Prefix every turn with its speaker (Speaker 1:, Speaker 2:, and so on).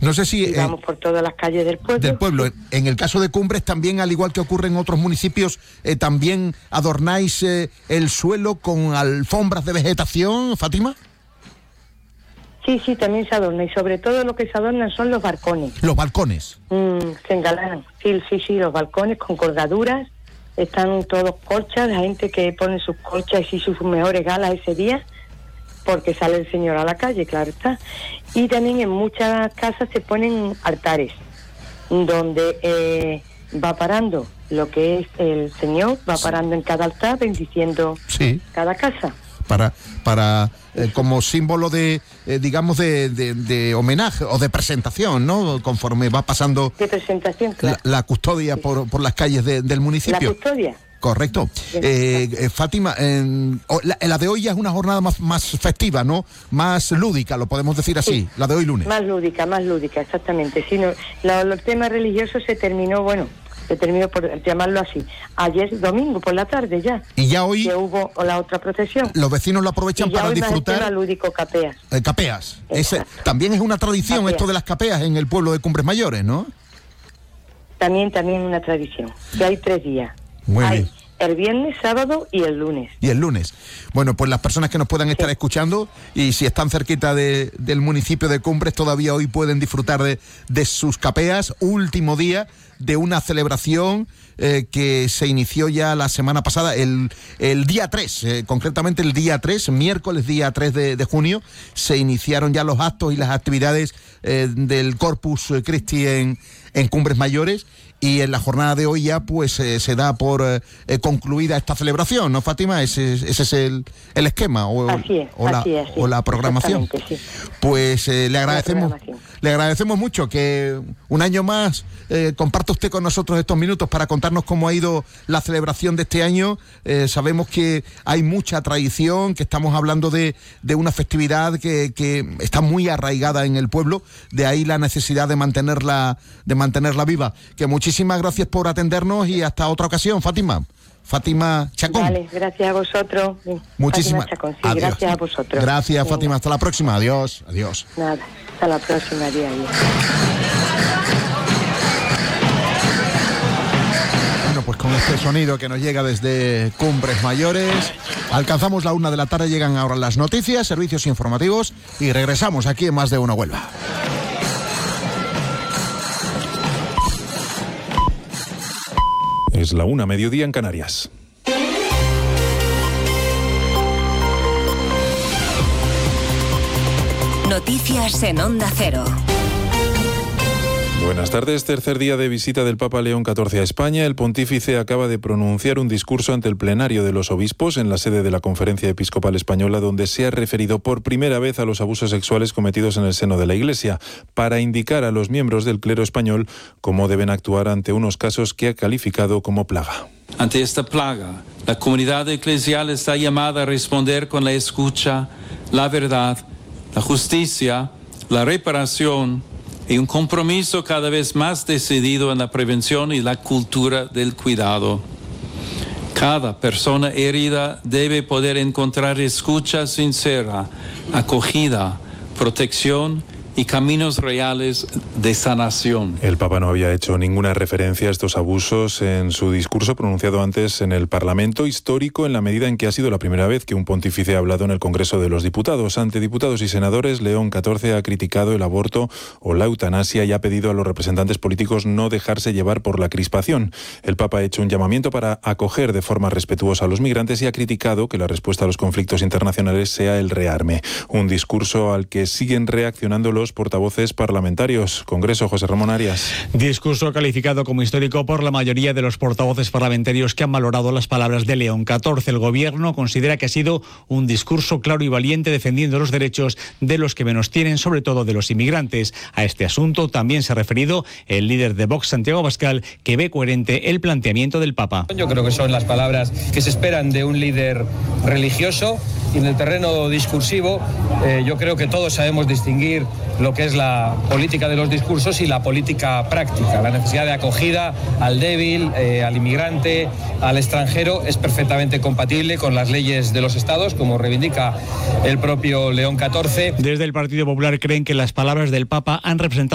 Speaker 1: No sé si...
Speaker 2: vamos por todas las calles del pueblo.
Speaker 1: Sí. En el caso de Cumbres, también, al igual que ocurre en otros municipios, también adornáis el suelo con alfombras de vegetación, Fátima.
Speaker 2: Sí, también se adorna, y sobre todo lo que se adornan son los balcones.
Speaker 1: ¿Los balcones?
Speaker 2: Se engalanan, sí, los balcones con colgaduras, están todos colchas, la gente que pone sus colchas y sus mejores galas ese día, porque sale el Señor a la calle, claro está. Y también en muchas casas se ponen altares, donde va parando lo que es el Señor, va parando en cada altar, bendiciendo cada casa.
Speaker 1: Para como símbolo de, digamos, de homenaje o de presentación, ¿no? Conforme va pasando
Speaker 2: de presentación, claro.
Speaker 1: la custodia por las calles del municipio.
Speaker 2: La custodia.
Speaker 1: Correcto. Fátima, la de hoy ya es una jornada más festiva, ¿no? Más lúdica, lo podemos decir así, sí, la de hoy lunes.
Speaker 2: Más lúdica, exactamente. Sí, no, el tema religioso se terminó por llamarlo así, ayer domingo por la tarde ya.
Speaker 1: Y ya hoy
Speaker 2: que hubo la otra procesión.
Speaker 1: Los vecinos lo aprovechan para disfrutar.
Speaker 2: El tema lúdico, capeas.
Speaker 1: Capeas. También es una tradición esto de las capeas en el pueblo de Cumbres Mayores, ¿no?
Speaker 2: También una tradición. Que hay 3 días.
Speaker 1: Muy bien.
Speaker 2: El viernes, sábado y el lunes.
Speaker 1: Bueno, pues las personas que nos puedan estar escuchando, y si están cerquita del municipio de Cumbres, todavía hoy pueden disfrutar de sus capeas. Último día de una celebración que se inició ya la semana pasada, el día 3, concretamente el día 3, miércoles día 3 de junio, se iniciaron ya los actos y las actividades del Corpus Christi en Cumbres Mayores. Y en la jornada de hoy ya pues se da por concluida esta celebración, ¿no, Fátima? Ese es el esquema o la programación.
Speaker 2: Sí.
Speaker 1: Pues le agradecemos mucho que un año más comparta usted con nosotros estos minutos para contarnos cómo ha ido la celebración de este año. Sabemos que hay mucha tradición, que estamos hablando de una festividad que está muy arraigada en el pueblo, de ahí la necesidad de mantenerla viva. Que muchísimas gracias por atendernos y hasta otra ocasión, Fátima. Fátima Chacón.
Speaker 2: Vale, gracias a vosotros.
Speaker 1: Muchísimas
Speaker 2: gracias a vosotros.
Speaker 1: Gracias, Fátima. Hasta la próxima. Adiós.
Speaker 2: Nada, hasta la próxima. Adiós.
Speaker 1: Bueno, pues con este sonido que nos llega desde Cumbres Mayores, alcanzamos la 1 de la tarde, llegan ahora las noticias, servicios informativos y regresamos aquí en Más de Uno Huelva.
Speaker 3: Es la 1, mediodía en Canarias.
Speaker 4: Noticias en Onda Cero.
Speaker 3: Buenas tardes. Tercer día de visita del Papa León XIV a España. El pontífice acaba de pronunciar un discurso ante el plenario de los obispos en la sede de la Conferencia Episcopal Española, donde se ha referido por primera vez a los abusos sexuales cometidos en el seno de la Iglesia, para indicar a los miembros del clero español cómo deben actuar ante unos casos que ha calificado como plaga.
Speaker 5: Ante esta plaga, la comunidad eclesial está llamada a responder con la escucha, la verdad, la justicia, la reparación y un compromiso cada vez más decidido en la prevención y la cultura del cuidado. Cada persona herida debe poder encontrar escucha sincera, acogida, protección y caminos reales de sanación.
Speaker 3: El Papa no había hecho ninguna referencia a estos abusos en su discurso pronunciado antes en el Parlamento, histórico en la medida en que ha sido la primera vez que un pontífice ha hablado en el Congreso de los Diputados. Ante diputados y senadores, León XIV ha criticado el aborto o la eutanasia y ha pedido a los representantes políticos no dejarse llevar por la crispación. El Papa ha hecho un llamamiento para acoger de forma respetuosa a los migrantes y ha criticado que la respuesta a los conflictos internacionales sea el rearme. Un discurso al que siguen reaccionando los portavoces parlamentarios. Congreso, José Ramón Arias.
Speaker 6: Discurso calificado como histórico por la mayoría de los portavoces parlamentarios que han valorado las palabras de León XIV. El Gobierno considera que ha sido un discurso claro y valiente defendiendo los derechos de los que menos tienen, sobre todo de los inmigrantes. A este asunto también se ha referido el líder de Vox, Santiago Abascal, que ve coherente el planteamiento del Papa.
Speaker 7: Yo creo que son las palabras que se esperan de un líder religioso, y en el terreno discursivo yo creo que todos sabemos distinguir lo que es la política de los discursos y la política práctica. La necesidad de acogida al débil, al inmigrante, al extranjero es perfectamente compatible con las leyes de los estados, como reivindica el propio León XIV.
Speaker 6: Desde el Partido Popular creen que las palabras del Papa han representado